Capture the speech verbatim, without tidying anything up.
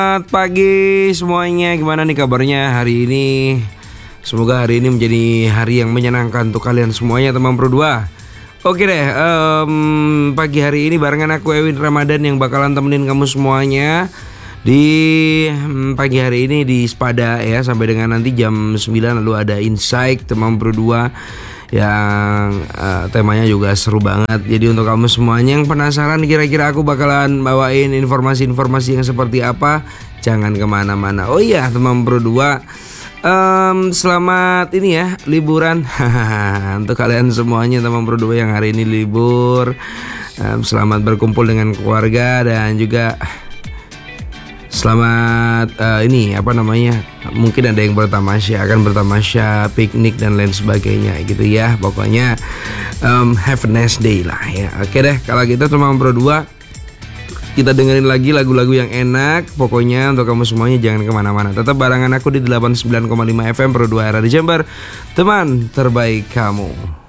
Selamat pagi semuanya, gimana nih kabarnya hari ini? Semoga hari ini menjadi hari yang menyenangkan untuk kalian semuanya teman Pro dua. Oke deh, um, pagi hari ini barengan aku Ewin Ramadan yang bakalan temenin kamu semuanya di um, pagi hari ini di Spada ya, sampai dengan nanti jam sembilan lalu ada Insight teman Pro dua yang uh, temanya juga seru banget. Jadi untuk kamu semuanya yang penasaran kira-kira aku bakalan bawain informasi-informasi yang seperti apa, jangan kemana-mana. Oh iya teman Pro dua, um, selamat ini ya liburan untuk kalian semuanya teman Pro dua yang hari ini libur. um, Selamat berkumpul dengan keluarga dan juga selamat uh, ini apa namanya, mungkin ada yang bertamasya, akan bertamasya, piknik dan lain sebagainya gitu ya. Pokoknya um, have a nice day lah ya. Oke deh, kalau gitu teman Pro dua, kita dengerin lagi lagu-lagu yang enak. Pokoknya untuk kamu semuanya jangan kemana-mana, tetap barengan aku di delapan puluh sembilan koma lima F M Pro dua era di Jember, teman terbaik kamu.